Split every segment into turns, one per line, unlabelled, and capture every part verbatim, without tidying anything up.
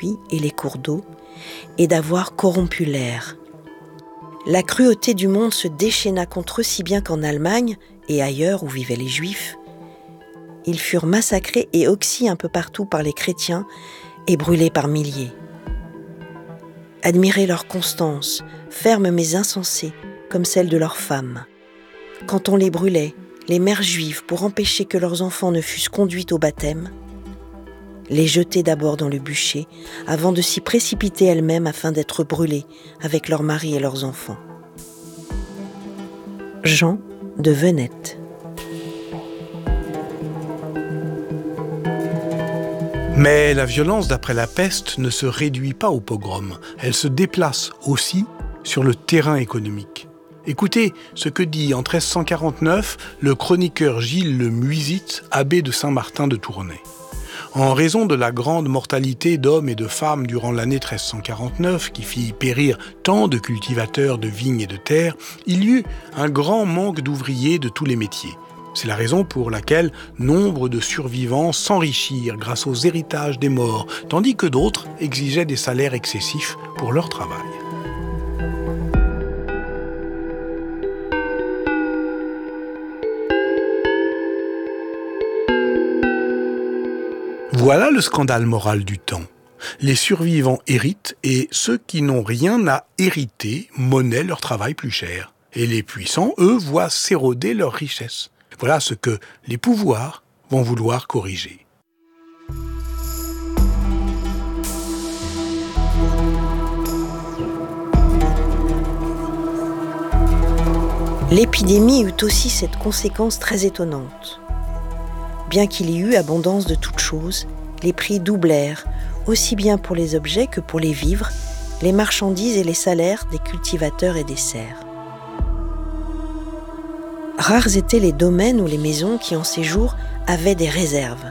puits et les cours d'eau, et d'avoir corrompu l'air. La cruauté du monde se déchaîna contre eux si bien qu'en Allemagne, et ailleurs où vivaient les Juifs, ils furent massacrés et oxys un peu partout par les chrétiens et brûlés par milliers. Admirez leur constance, ferme mais insensée, comme celle de leurs femmes. Quand on les brûlait, les mères juives, pour empêcher que leurs enfants ne fussent conduits au baptême, les jetaient d'abord dans le bûcher, avant de s'y précipiter elles-mêmes afin d'être brûlées avec leurs maris et leurs enfants. Jean de Venette.
Mais la violence d'après la peste ne se réduit pas au pogrom, elle se déplace aussi sur le terrain économique. Écoutez ce que dit en treize cent quarante-neuf le chroniqueur Gilles Le Muisite, abbé de Saint-Martin de Tournai. En raison de la grande mortalité d'hommes et de femmes durant l'année treize cent quarante-neuf, qui fit périr tant de cultivateurs de vignes et de terres, il y eut un grand manque d'ouvriers de tous les métiers. C'est la raison pour laquelle nombre de survivants s'enrichirent grâce aux héritages des morts, tandis que d'autres exigeaient des salaires excessifs pour leur travail. Voilà le scandale moral du temps. Les survivants héritent et ceux qui n'ont rien à hériter monnaient leur travail plus cher. Et les puissants, eux, voient s'éroder leurs richesses. Voilà ce que les pouvoirs vont vouloir corriger.
L'épidémie eut aussi cette conséquence très étonnante. Bien qu'il y eût abondance de toutes choses, les prix doublèrent, aussi bien pour les objets que pour les vivres, les marchandises et les salaires des cultivateurs et des serfs. Rares étaient les domaines ou les maisons qui, en ces jours, avaient des réserves.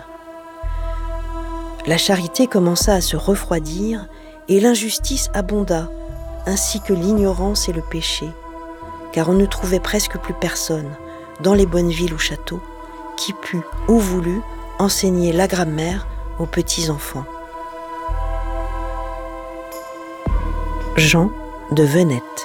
La charité commença à se refroidir et l'injustice abonda, ainsi que l'ignorance et le péché, car on ne trouvait presque plus personne, dans les bonnes villes ou châteaux, qui put ou voulut enseigner la grammaire aux petits-enfants. Jean de Venette.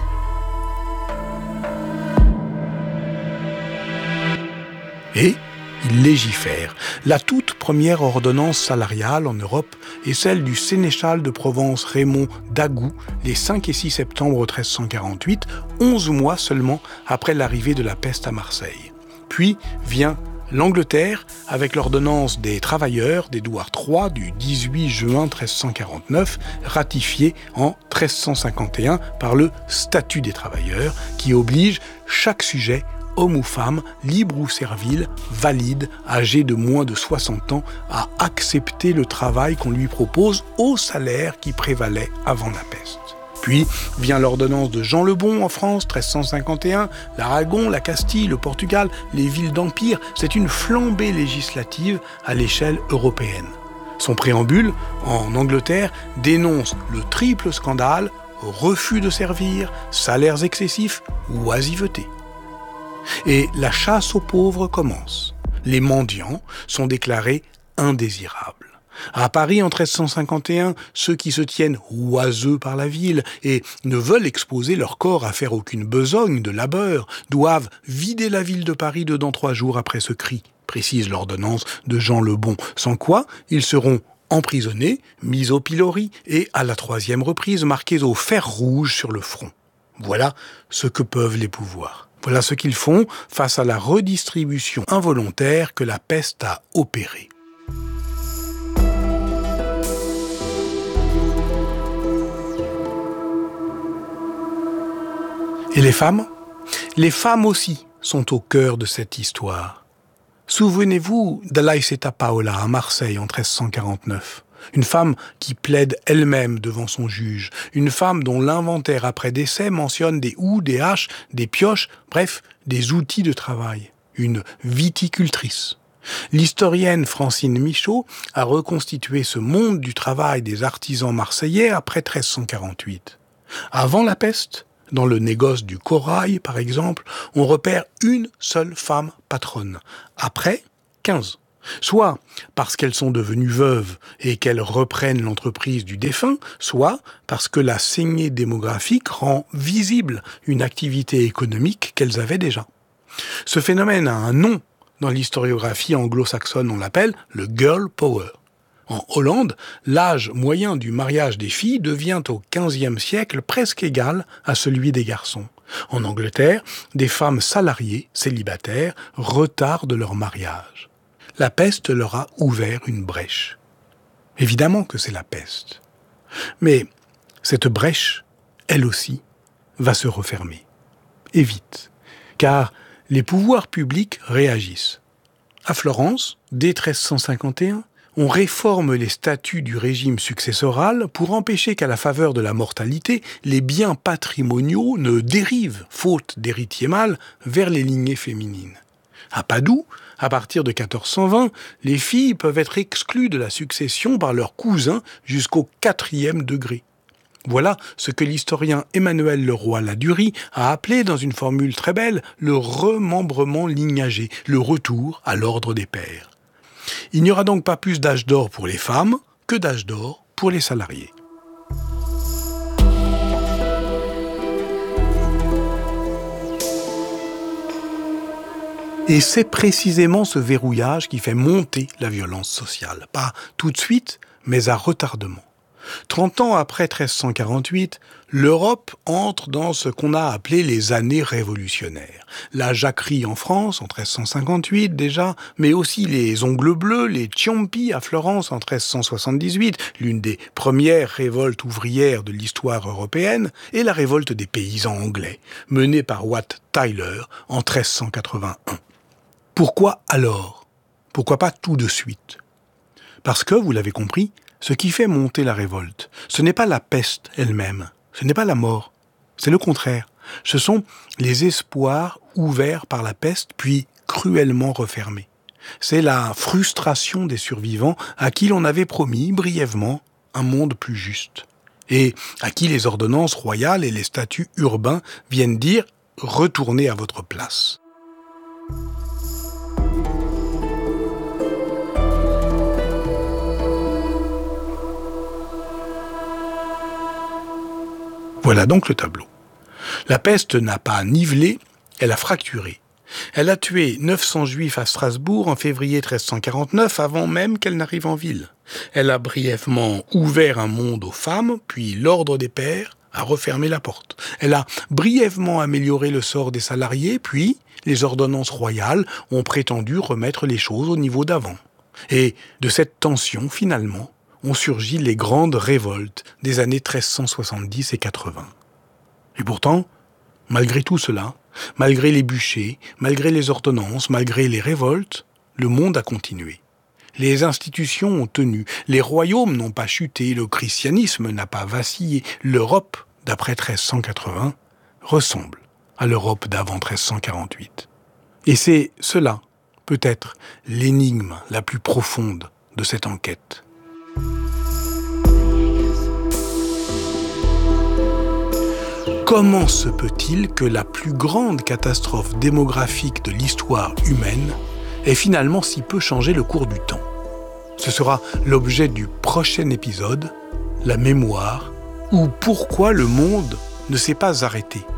Et il légifère. La toute première ordonnance salariale en Europe est celle du sénéchal de Provence Raymond d'Agoult, les cinq et six septembre treize cent quarante-huit, onze mois seulement après l'arrivée de la peste à Marseille. Puis vient l'Angleterre avec l'ordonnance des travailleurs d'Édouard trois du dix-huit juin treize cent quarante-neuf, ratifiée en treize cent cinquante et un par le statut des travailleurs, qui oblige chaque sujet, homme ou femme, libre ou servile, valide, âgé de moins de soixante ans, à accepter le travail qu'on lui propose au salaire qui prévalait avant la peste. Puis vient l'ordonnance de Jean le Bon en France, treize cent cinquante et un, l'Aragon, la Castille, le Portugal, les villes d'Empire. C'est une flambée législative à l'échelle européenne. Son préambule, en Angleterre, dénonce le triple scandale, refus de servir, salaires excessifs, oisiveté. Et la chasse aux pauvres commence. Les mendiants sont déclarés indésirables. À Paris, en treize cent cinquante et un, ceux qui se tiennent oiseux par la ville et ne veulent exposer leur corps à faire aucune besogne de labeur doivent vider la ville de Paris deux dans trois jours après ce cri, précise l'ordonnance de Jean le Bon, sans quoi ils seront emprisonnés, mis au pilori et, à la troisième reprise, marqués au fer rouge sur le front. Voilà ce que peuvent les pouvoirs. Voilà ce qu'ils font face à la redistribution involontaire que la peste a opérée. Et les femmes ? Les femmes aussi sont au cœur de cette histoire. Souvenez-vous d'Alaïseta Paola à Marseille en treize cent quarante-neuf. Une femme qui plaide elle-même devant son juge. Une femme dont l'inventaire après décès mentionne des houes, des haches, des pioches, bref, des outils de travail. Une viticultrice. L'historienne Francine Michaud a reconstitué ce monde du travail des artisans marseillais après treize cent quarante-huit. Avant la peste, dans le négoce du corail, par exemple, on repère une seule femme patronne. Après, quinze. Soit parce qu'elles sont devenues veuves et qu'elles reprennent l'entreprise du défunt, soit parce que la saignée démographique rend visible une activité économique qu'elles avaient déjà. Ce phénomène a un nom. Dans l'historiographie anglo-saxonne, on l'appelle le girl power. En Hollande, l'âge moyen du mariage des filles devient au quinzième siècle presque égal à celui des garçons. En Angleterre, des femmes salariées, célibataires, retardent leur mariage. La peste leur a ouvert une brèche. Évidemment que c'est la peste. Mais cette brèche, elle aussi, va se refermer. Et vite. Car les pouvoirs publics réagissent. À Florence, dès treize cent cinquante et un, on réforme les statuts du régime successoral pour empêcher qu'à la faveur de la mortalité, les biens patrimoniaux ne dérivent, faute d'héritiers mâles, vers les lignées féminines. À Padoue, à partir de quatorze cent vingt, les filles peuvent être exclues de la succession par leurs cousins jusqu'au quatrième degré. Voilà ce que l'historien Emmanuel Leroy-Ladurie a appelé dans une formule très belle le remembrement lignager, le retour à l'ordre des pairs. Il n'y aura donc pas plus d'âge d'or pour les femmes que d'âge d'or pour les salariés. Et c'est précisément ce verrouillage qui fait monter la violence sociale. Pas tout de suite, mais à retardement. Trente ans après treize cent quarante-huit, l'Europe entre dans ce qu'on a appelé les années révolutionnaires. La jacquerie en France en treize cent cinquante-huit déjà, mais aussi les ongles bleus, les Ciompi à Florence en treize cent soixante-dix-huit, l'une des premières révoltes ouvrières de l'histoire européenne, et la révolte des paysans anglais, menée par Wat Tyler en treize cent quatre-vingt-un. Pourquoi alors ? Pourquoi pas tout de suite ? Parce que, vous l'avez compris, ce qui fait monter la révolte, ce n'est pas la peste elle-même, ce n'est pas la mort, c'est le contraire. Ce sont les espoirs ouverts par la peste, puis cruellement refermés. C'est la frustration des survivants à qui l'on avait promis brièvement un monde plus juste, et à qui les ordonnances royales et les statuts urbains viennent dire « retournez à votre place ». Voilà donc le tableau. La peste n'a pas nivelé, elle a fracturé. Elle a tué neuf cents juifs à Strasbourg en février treize cent quarante-neuf, avant même qu'elle n'arrive en ville. Elle a brièvement ouvert un monde aux femmes, puis l'ordre des pairs a refermé la porte. Elle a brièvement amélioré le sort des salariés, puis les ordonnances royales ont prétendu remettre les choses au niveau d'avant. Et de cette tension, finalement, ont surgi les grandes révoltes des années treize cent soixante-dix et quatre-vingts. Et pourtant, malgré tout cela, malgré les bûchers, malgré les ordonnances, malgré les révoltes, le monde a continué. Les institutions ont tenu, les royaumes n'ont pas chuté, le christianisme n'a pas vacillé. L'Europe, d'après treize cent quatre-vingts, ressemble à l'Europe d'avant treize cent quarante-huit. Et c'est cela, peut-être, l'énigme la plus profonde de cette enquête. Comment se peut-il que la plus grande catastrophe démographique de l'histoire humaine ait finalement si peu changé le cours du temps ? Ce sera l'objet du prochain épisode, la mémoire, ou pourquoi le monde ne s'est pas arrêté.